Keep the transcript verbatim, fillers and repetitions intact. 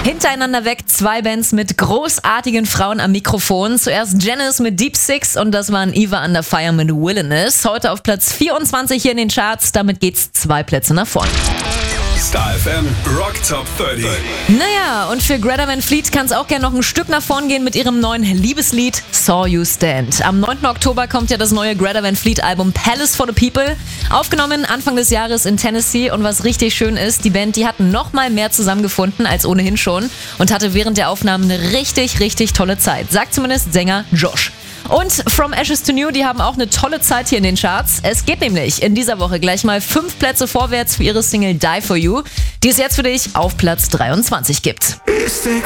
Hintereinander weg zwei Bands mit großartigen Frauen am Mikrofon. Zuerst Janice mit Deep Six und das waren Eva Under Fire mit Wilderness. Heute auf Platz vierundzwanzig hier in den Charts. Damit geht's zwei Plätze nach vorne. Star F M Rock Top dreißig. Naja, und für Greta Van Fleet kann es auch gerne noch ein Stück nach vorn gehen mit ihrem neuen Liebeslied Saw You Stand. Am neunten Oktober kommt ja das neue Greta Van Fleet Album Palace for the People. Aufgenommen Anfang des Jahres in Tennessee und was richtig schön ist, die Band, die hat noch mal mehr zusammengefunden als ohnehin schon und hatte während der Aufnahmen eine richtig, richtig tolle Zeit. Sagt zumindest Sänger Josh. Und From Ashes to New, die haben auch eine tolle Zeit hier in den Charts. Es geht nämlich in dieser Woche gleich mal fünf Plätze vorwärts für ihre Single Die For You, die es jetzt für dich auf Platz dreiundzwanzig gibt. Ich